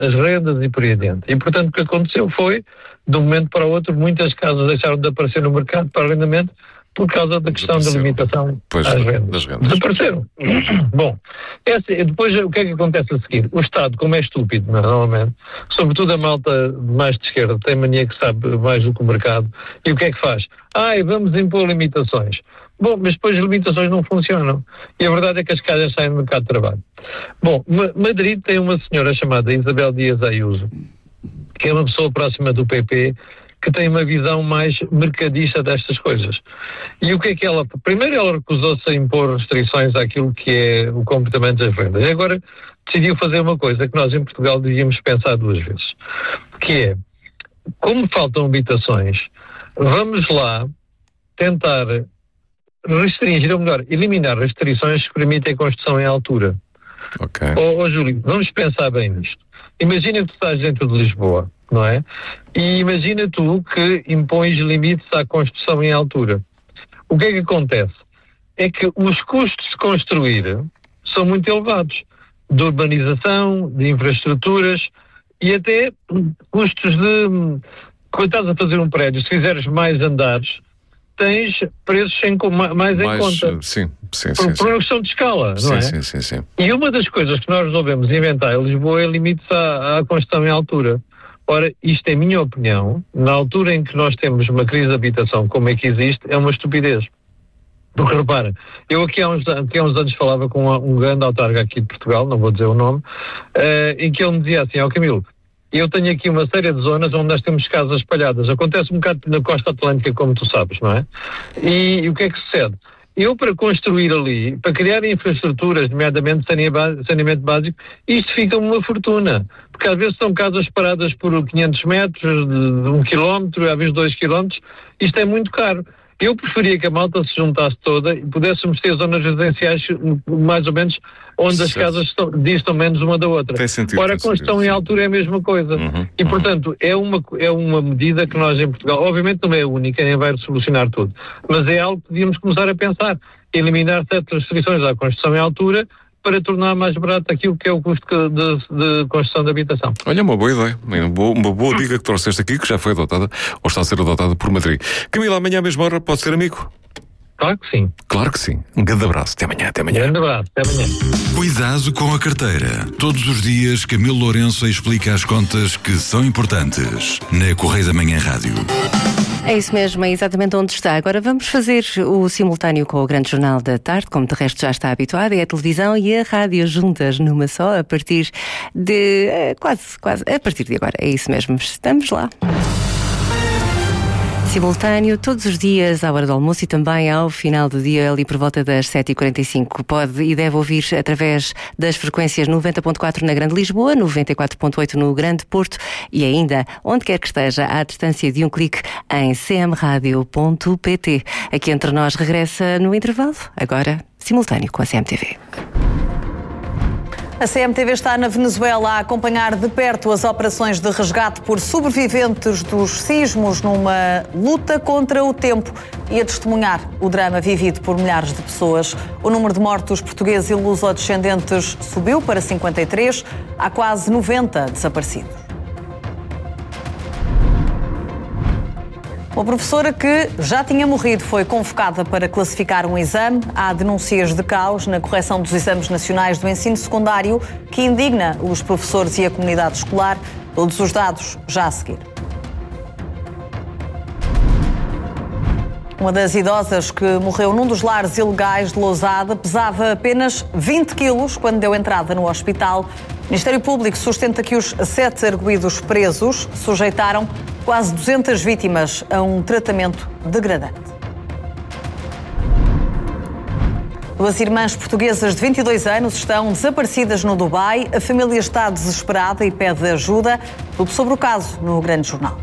as rendas e por aí adiante. E, portanto, o que aconteceu foi, de um momento para o outro, muitas casas deixaram de aparecer no mercado para arrendamento por causa da questão da limitação às rendas. Desapareceram. Bom, depois o que é que acontece a seguir? O Estado, como é estúpido, normalmente, sobretudo a malta mais de esquerda, tem mania que sabe mais do que o mercado, e o que é que faz? Vamos impor limitações. Bom, mas depois as limitações não funcionam. E a verdade é que as casas saem do mercado de trabalho. Bom, Madrid tem uma senhora chamada Isabel Díaz Ayuso, que é uma pessoa próxima do PP, que tem uma visão mais mercadista destas coisas. E o que é que ela... Primeiro ela recusou-se a impor restrições àquilo que é o comportamento das vendas. E agora decidiu fazer uma coisa que nós em Portugal devíamos pensar duas vezes. Que é, como faltam habitações, vamos lá tentar restringir, ou melhor, eliminar restrições que permitem a construção em altura. Ok. Júlio, vamos pensar bem nisto. Imagina que tu estás dentro de Lisboa, não é? E imagina tu que impões limites à construção em altura. O que é que acontece? É que os custos de construir são muito elevados. De urbanização, de infraestruturas e até custos de... Quando estás a fazer um prédio, se fizeres mais andares, tens preços mais em conta. Sim. Por uma questão de escala, não é? Sim. E uma das coisas que nós resolvemos inventar em Lisboa é limites à construção em altura. Ora, isto é a minha opinião, na altura em que nós temos uma crise de habitação como é que existe, é uma estupidez. Porque repara, eu aqui há uns anos falava com um grande autarca aqui de Portugal, não vou dizer o nome, em que ele me dizia assim, Camilo, eu tenho aqui uma série de zonas onde nós temos casas espalhadas. Acontece um bocado na costa atlântica, como tu sabes, não é? E o que é que sucede? Eu, para construir ali, para criar infraestruturas, nomeadamente saneamento básico, isto fica uma fortuna. Porque às vezes são casas paradas por 500 metros, de 1 quilómetro, às vezes 2 quilómetros. Isto é muito caro. Eu preferia que a malta se juntasse toda e pudéssemos ter zonas residenciais mais ou menos onde as casas distam menos uma da outra. Tem sentido. Ora, a construção em altura é a mesma coisa. E, portanto, é uma medida que nós em Portugal, obviamente não é a única, nem vai solucionar tudo, mas é algo que devíamos começar a pensar. Eliminar certas restrições à construção em altura para tornar mais barato aquilo que é o custo de construção de habitação. Olha, uma boa ideia, uma boa dica que trouxeste aqui, que já foi adotada, ou está a ser adotada por Madrid. Camila, amanhã à mesma hora pode ser amigo? Claro que sim. Claro que sim. Um grande abraço. Até amanhã. Grande abraço. Até amanhã. Cuidado com a carteira. Todos os dias, Camilo Lourenço explica as contas que são importantes na Correio da Manhã Rádio. É isso mesmo, é exatamente onde está. Agora vamos fazer o simultâneo com o Grande Jornal da Tarde, como de resto já está habituado, é a televisão e a rádio juntas numa só, a partir de... quase, a partir de agora, é isso mesmo, estamos lá. Simultâneo, todos os dias, à hora do almoço e também ao final do dia, ali por volta das 7h45. Pode e deve ouvir através das frequências 90.4 na Grande Lisboa, 94.8 no Grande Porto e ainda, onde quer que esteja, à distância de um clique em cmradio.pt. Aqui entre nós regressa no intervalo, agora simultâneo com a CMTV. A CMTV está na Venezuela a acompanhar de perto as operações de resgate por sobreviventes dos sismos numa luta contra o tempo e a testemunhar o drama vivido por milhares de pessoas. O número de mortos portugueses e luso-descendentes subiu para 53, há quase 90 desaparecidos. Uma professora que já tinha morrido foi convocada para classificar um exame. Há denúncias de caos na correção dos exames nacionais do ensino secundário que indigna os professores e a comunidade escolar. Todos os dados já a seguir. Uma das idosas que morreu num dos lares ilegais de Lousada pesava apenas 20 quilos quando deu entrada no hospital. O Ministério Público sustenta que os 7 arguidos presos sujeitaram quase 200 vítimas a um tratamento degradante. 2 irmãs portuguesas de 22 anos estão desaparecidas no Dubai. A família está desesperada e pede ajuda. Tudo sobre o caso no Grande Jornal.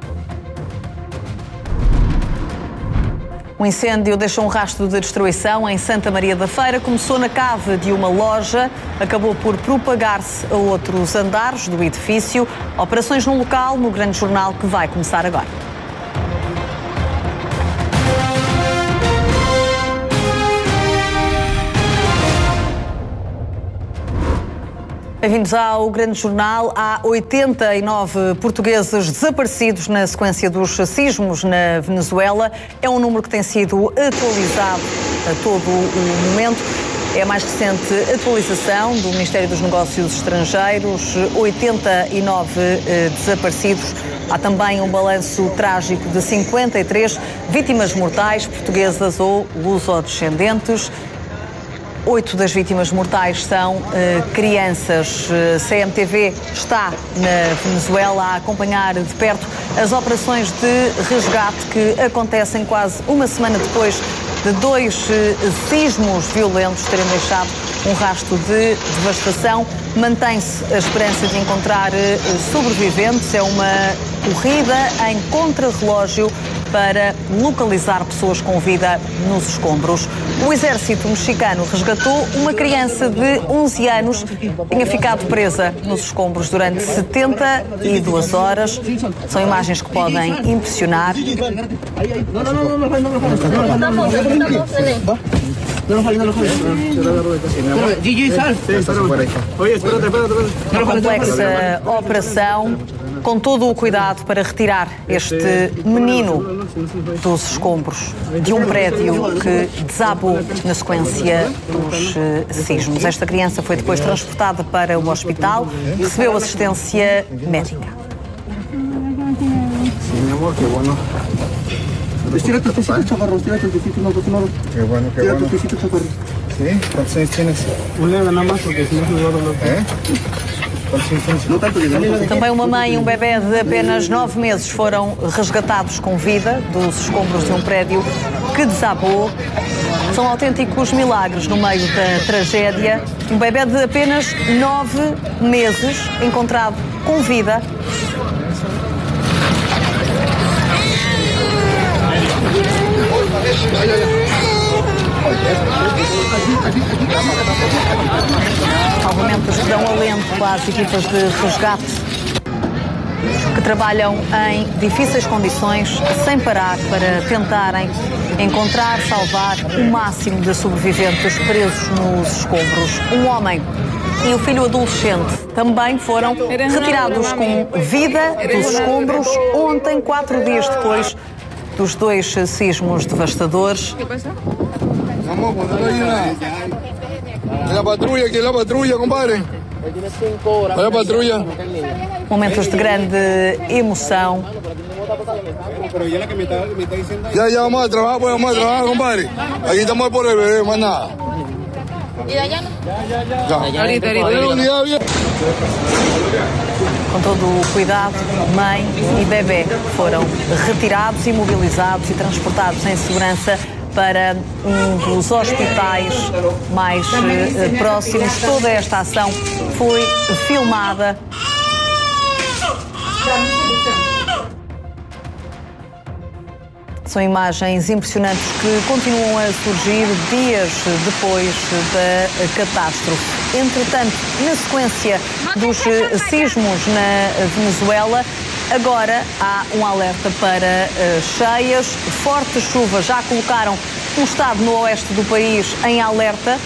Um incêndio deixou um rastro de destruição em Santa Maria da Feira. Começou na cave de uma loja, acabou por propagar-se a outros andares do edifício. Operações no local, no Grande Jornal, que vai começar agora. Bem-vindos ao Grande Jornal. Há 89 portugueses desaparecidos na sequência dos sismos na Venezuela. É um número que tem sido atualizado a todo o momento. É a mais recente atualização do Ministério dos Negócios Estrangeiros. 89 desaparecidos. Há também um balanço trágico de 53 vítimas mortais, portuguesas ou luso-descendentes. 8 das vítimas mortais são crianças. CMTV está na Venezuela a acompanhar de perto as operações de resgate que acontecem quase uma semana depois de 2 sismos violentos terem deixado um rastro de devastação. Mantém-se a esperança de encontrar sobreviventes. É uma corrida em contrarrelógio para localizar pessoas com vida nos escombros. O exército mexicano resgatou uma criança de 11 anos que tinha ficado presa nos escombros durante 72 horas. São imagens que podem impressionar. Uma complexa operação, com todo o cuidado para retirar este menino dos escombros de um prédio que desabou na sequência dos sismos. Esta criança foi depois transportada para o hospital, recebeu assistência médica. Estira tu tecito, chaparro, estira tu tecito, no. Qué bueno. Estira tu tecito, chaparro. Sí, ¿cuántos años tienes? Una nada más, porque si no se va a doler. Também uma mãe e um bebê de apenas 9 meses foram resgatados com vida dos escombros de um prédio que desabou. São autênticos milagres no meio da tragédia. Um bebê de apenas 9 meses encontrado com vida. Há momentos que dão alento às equipas de resgate que trabalham em difíceis condições, sem parar, para tentarem encontrar, salvar o máximo de sobreviventes presos nos escombros. Um homem e o filho adolescente também foram retirados com vida dos escombros ontem, 4 dias depois dos 2 sismos devastadores. La patrulla, que la patrulla, compadre. Olha a patrulla. Momentos de grande emoção. Ya, vamos a trabajar, compadre. Aquí estamos por el bebé, más nada. Ahorita. Com todo o cuidado, mãe e bebê foram retirados, imobilizados e transportados em segurança para um dos hospitais mais próximos. Toda esta ação foi filmada. São imagens impressionantes que continuam a surgir dias depois da catástrofe. Entretanto, na sequência dos sismos na Venezuela, agora há um alerta para cheias. Fortes chuvas já colocaram um estado no oeste do país em alerta.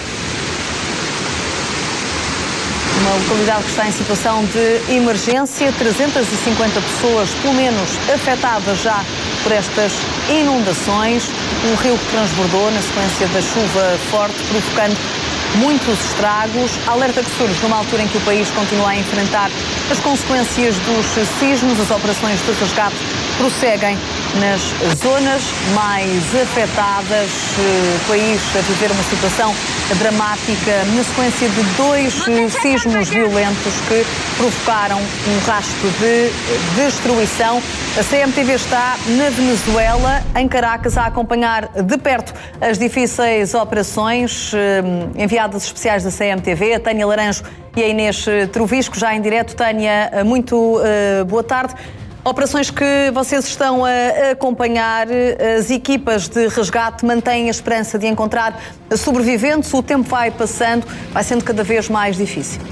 Uma localidade que está em situação de emergência. 350 pessoas, pelo menos, afetadas já por estas inundações. Um rio que transbordou na sequência da chuva forte, provocando muitos estragos. Alerta que surge numa altura em que o país continua a enfrentar as consequências dos sismos. As operações de resgate prosseguem nas zonas mais afetadas. O país a viver uma situação dramática na sequência de 2 sismos violentos que provocaram um rastro de destruição. A CMTV está na Venezuela, em Caracas, a acompanhar de perto as difíceis operações. Enviadas especiais da CMTV, a Tânia Laranjo e a Inês Trovisco, já em direto. Tânia, muito boa tarde. Operações que vocês estão a acompanhar, as equipas de resgate mantêm a esperança de encontrar sobreviventes. O tempo vai passando, vai sendo cada vez mais difícil.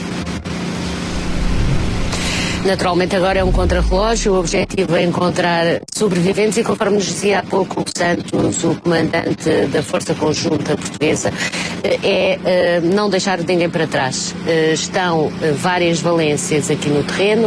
Naturalmente agora é um contrarrelógio, o objetivo é encontrar sobreviventes e, conforme nos dizia há pouco o Santos, o comandante da Força Conjunta Portuguesa, é não deixar ninguém para trás. Estão várias valências aqui no terreno.